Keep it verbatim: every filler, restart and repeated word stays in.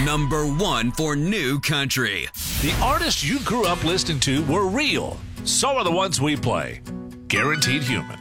Number one for new country. The artists you grew up listening to were real. So are the ones we play. Guaranteed Human.